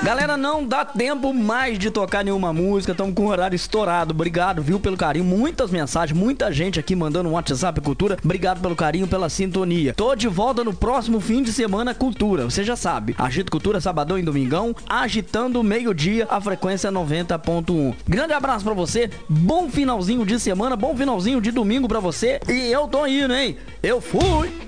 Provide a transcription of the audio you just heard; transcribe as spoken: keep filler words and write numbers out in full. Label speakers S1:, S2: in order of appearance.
S1: Galera, não dá tempo mais de tocar nenhuma música, estamos com o horário estourado. Obrigado, viu, pelo carinho. Muitas mensagens, muita gente aqui mandando um WhatsApp Cultura. Obrigado pelo carinho, pela sintonia. Tô de volta no próximo fim de semana Cultura. Você já sabe, Agito Cultura, sabadão e domingão, agitando meio-dia, a frequência noventa ponto um. Grande abraço pra você, bom finalzinho de semana, bom finalzinho de domingo pra você. E eu tô indo, hein? Eu fui!